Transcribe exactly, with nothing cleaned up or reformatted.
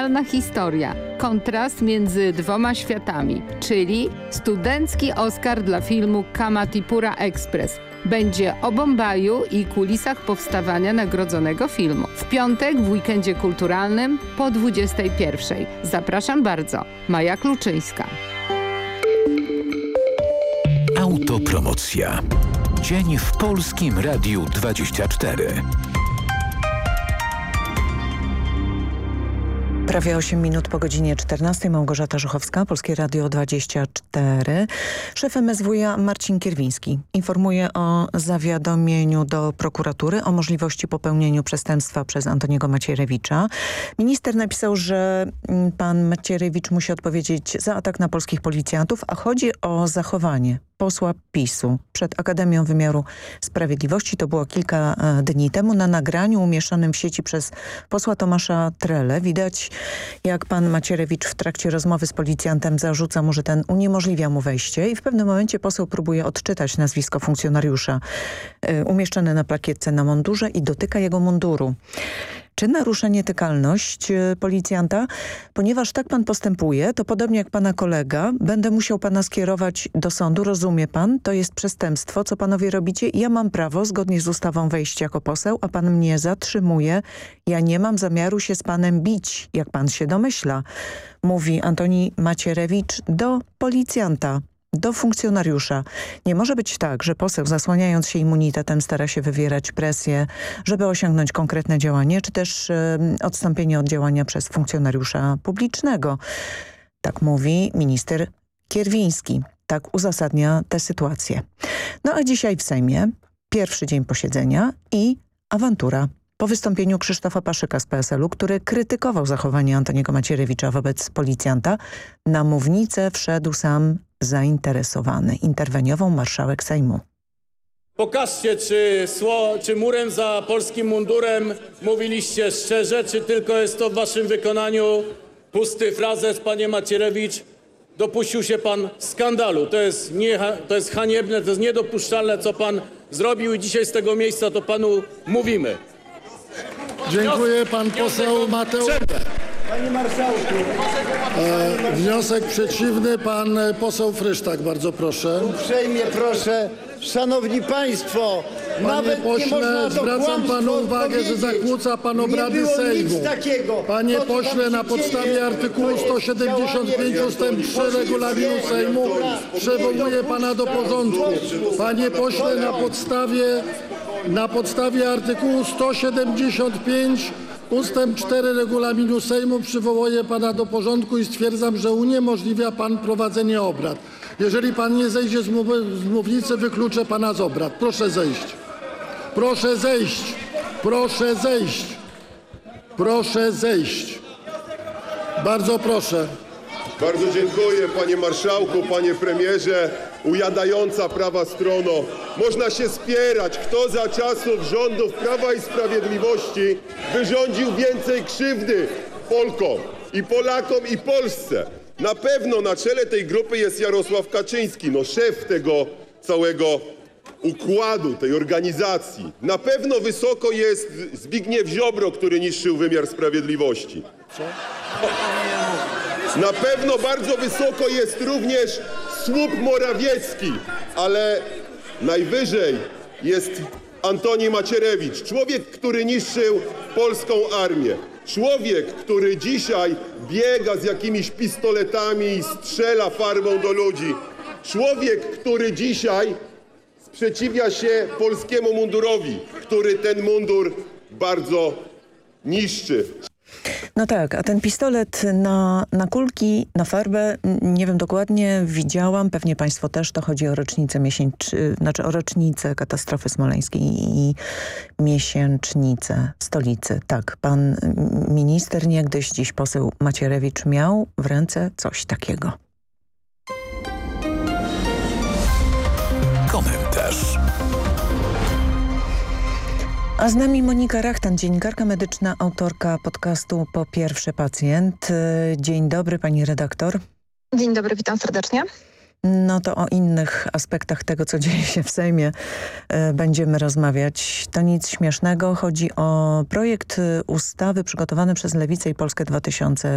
realna historia. Kontrast między dwoma światami, czyli studencki Oscar dla filmu Kamatipura Express. Będzie o Bombaju i kulisach powstawania nagrodzonego filmu. W piątek w weekendzie kulturalnym po dwudziestej pierwszej. Zapraszam bardzo. Maja Kluczyńska. Autopromocja. Dzień w Polskim Radiu dwadzieścia cztery. Prawie osiem minut po godzinie czternastej. Małgorzata Żuchowska, Polskie Radio dwadzieścia cztery. Szef M S W iA Marcin Kierwiński informuje o zawiadomieniu do prokuratury o możliwości popełnienia przestępstwa przez Antoniego Macierewicza. Minister napisał, że pan Macierewicz musi odpowiedzieć za atak na polskich policjantów, a chodzi o zachowanie posła PiSu przed Akademią Wymiaru Sprawiedliwości. To było kilka dni temu. Na nagraniu umieszczonym w sieci przez posła Tomasza Trelę widać, jak pan Macierewicz w trakcie rozmowy z policjantem zarzuca mu, że ten uniemożliwia mu wejście i w pewnym momencie poseł próbuje odczytać nazwisko funkcjonariusza y, umieszczone na plakietce na mundurze i dotyka jego munduru. Czy narusza nietykalność policjanta? Ponieważ tak pan postępuje, to podobnie jak pana kolega, będę musiał pana skierować do sądu. Rozumie pan? To jest przestępstwo, co panowie robicie. Ja mam prawo, zgodnie z ustawą, wejść jako poseł, a pan mnie zatrzymuje. Ja nie mam zamiaru się z panem bić, jak pan się domyśla, mówi Antoni Macierewicz do policjanta. Do funkcjonariusza. Nie może być tak, że poseł, zasłaniając się immunitetem, stara się wywierać presję, żeby osiągnąć konkretne działanie, czy też y, odstąpienie od działania przez funkcjonariusza publicznego. Tak mówi minister Kierwiński. Tak uzasadnia tę sytuację. No a dzisiaj w Sejmie pierwszy dzień posiedzenia i awantura. Po wystąpieniu Krzysztofa Paszyka z P S L u, który krytykował zachowanie Antoniego Macierewicza wobec policjanta, na mównicę wszedł sam zainteresowany. Interweniował marszałek Sejmu. Pokażcie, czy, sło, czy murem za polskim mundurem mówiliście szczerze, czy tylko jest to w waszym wykonaniu pusty frazes, panie Macierewicz. Dopuścił się pan skandalu. To jest, nie, to jest haniebne, to jest niedopuszczalne, co pan zrobił i dzisiaj z tego miejsca to panu mówimy. Dziękuję. Pan poseł Mateusz. Panie marszałku. E, wniosek przeciwny, pan poseł Frysztak, bardzo proszę. Uprzejmie proszę, szanowni państwo, Panie nawet pośle, nie można to zwracam panu uwagę, że zakłóca pan obrady nie było Sejmu. Nic takiego. Panie to, pośle, na podstawie artykułu sto siedemdziesiąt pięć ustęp trzy regulaminu Sejmu przywołuję pana do porządku. Panie pośle, na podstawie, na podstawie artykułu sto siedemdziesiąt pięć ustęp cztery regulaminu Sejmu przywołuję pana do porządku i stwierdzam, że uniemożliwia pan prowadzenie obrad. Jeżeli pan nie zejdzie z, mów z mównicy, wykluczę pana z obrad. Proszę zejść. Proszę zejść. Proszę zejść. Proszę zejść. Bardzo proszę. Bardzo dziękuję, panie marszałku, panie premierze. Ujadająca prawa strono. Można się spierać, kto za czasów rządów Prawa i Sprawiedliwości wyrządził więcej krzywdy Polkom i Polakom i Polsce. Na pewno na czele tej grupy jest Jarosław Kaczyński, no szef tego całego układu, tej organizacji. Na pewno wysoko jest Zbigniew Ziobro, który niszczył wymiar sprawiedliwości. Na pewno bardzo wysoko jest również słup Morawiecki, ale najwyżej jest Antoni Macierewicz, człowiek, który niszczył polską armię. Człowiek, który dzisiaj biega z jakimiś pistoletami i strzela farbą do ludzi. Człowiek, który dzisiaj sprzeciwia się polskiemu mundurowi, który ten mundur bardzo niszczy. No tak, a ten pistolet na, na kulki, na farbę, nie wiem dokładnie, widziałam, pewnie państwo też, to chodzi o rocznicę miesięcz, znaczy o rocznicę katastrofy smoleńskiej i miesięcznicę stolicy. Tak, pan minister, niegdyś dziś poseł Macierewicz miał w ręce coś takiego. Komentarz. A z nami Monika Rachtan, dziennikarka medyczna, autorka podcastu Po Pierwsze Pacjent. Dzień dobry, pani redaktor. Dzień dobry, witam serdecznie. No to o innych aspektach tego, co dzieje się w Sejmie, y, będziemy rozmawiać. To nic śmiesznego. Chodzi o projekt ustawy przygotowany przez Lewicę i Polskę dwa tysiące